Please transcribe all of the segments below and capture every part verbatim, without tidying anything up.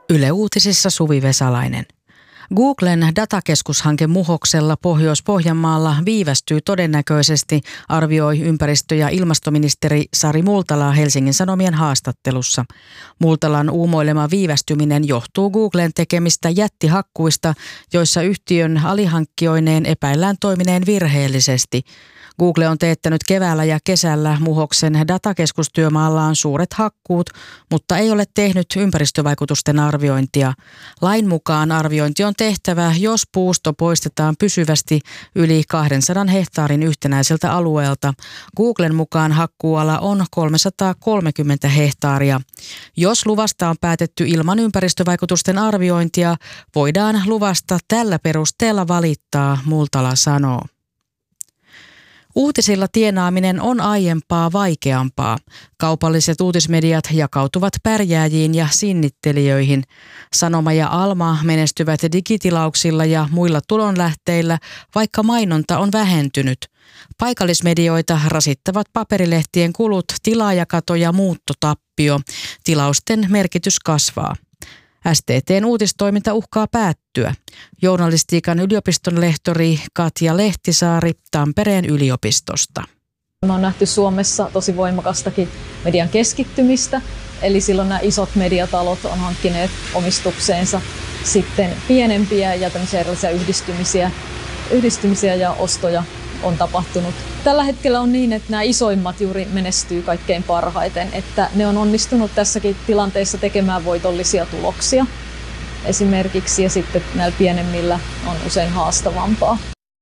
Yle Uutisissa Suvi Vesalainen. Googlen datakeskushanke Muhoksella Pohjois-Pohjanmaalla viivästyy todennäköisesti, arvioi ympäristö- ja ilmastoministeri Sari Multala Helsingin Sanomien haastattelussa. Multalan uumoilema viivästyminen johtuu Googlen tekemistä jättihakkuista, joissa yhtiön alihankkijoineen epäillään toimineen virheellisesti. Google on teettänyt keväällä ja kesällä Muhoksen datakeskustyömaallaan suuret hakkuut, mutta ei ole tehnyt ympäristövaikutusten arviointia. Lain mukaan arviointi on tehtävä, jos puusto poistetaan pysyvästi yli kahdensadan hehtaarin yhtenäiseltä alueelta. Googlen mukaan hakkuuala on kolmesataakolmekymmentä hehtaaria. Jos luvasta on päätetty ilman ympäristövaikutusten arviointia, voidaan luvasta tällä perusteella valittaa, Multala sanoo. Uutisilla tienaaminen on aiempaa vaikeampaa. Kaupalliset uutismediat jakautuvat pärjääjiin ja sinnittelijöihin. Sanoma ja Alma menestyvät digitilauksilla ja muilla tulonlähteillä, vaikka mainonta on vähentynyt. Paikallismedioita rasittavat paperilehtien kulut, tilaajakato ja muuttotappio. Tilausten merkitys kasvaa. S T T:n uutistoiminta uhkaa päättyä. Journalistiikan yliopiston lehtori Katja Lehtisaari Tampereen yliopistosta. Me on nähty Suomessa tosi voimakastakin median keskittymistä, eli silloin nämä isot mediatalot on hankkineet omistukseensa sitten pienempiä ja tämmöisiä erilaisia yhdistymisiä, yhdistymisiä ja ostoja on tapahtunut. Tällä hetkellä on niin, että nämä isoimmat juuri menestyy kaikkein parhaiten, että ne on onnistunut tässäkin tilanteessa tekemään voitollisia tuloksia esimerkiksi, ja sitten näillä pienemmillä on usein haastavampaa.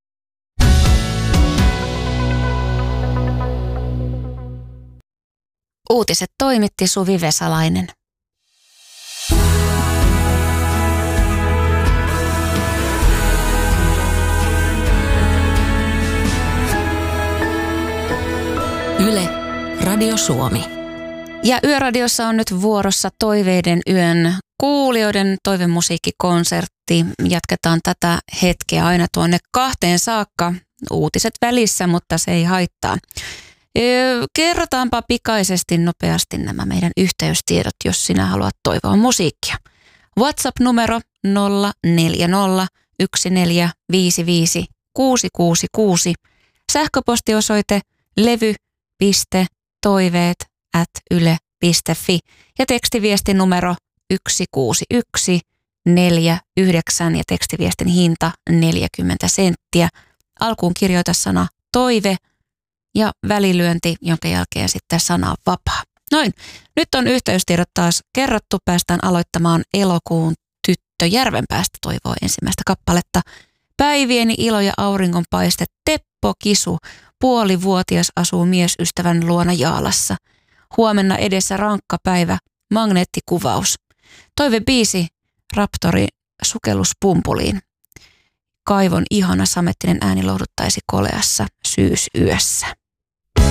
Uutiset toimitti Suvi Vesalainen. Yle, Radio Suomi. Ja Yöradiossa on nyt vuorossa Toiveiden yön kuulijoiden toivemusiikkikonsertti. Jatketaan tätä hetkeä aina tuonne kahteen saakka. Uutiset välissä, mutta se ei haittaa. Kerrotaanpa pikaisesti nopeasti nämä meidän yhteystiedot, jos sinä haluat toivoa musiikkia. WhatsApp-numero nolla neljä nolla yksi neljä viisi viisi kuusi kuusi kuusi. Sähköpostiosoite levy piste toiveet at yle piste fi ja tekstiviestin numero yksi kuusi yksi neljä yhdeksän ja tekstiviestin hinta neljäkymmentä senttiä. Alkuun kirjoita sana toive ja välilyönti, jonka jälkeen sitten sana vapaa. Noin, nyt on yhteystiedot taas kerrottu. Päästään aloittamaan elokuun tyttö Järvenpäästä toivoo ensimmäistä kappaletta. Päivieni ilo ja auringonpaiste Teppo Kisu. Puolivuotias asuu miesystävän luona Jaalassa. Huomenna edessä rankka päivä, magneettikuvaus. Toivebiisi Raptori sukelluspumpuliin. Kaivon ihana samettinen ääni lohduttaisi koleassa syysyössä.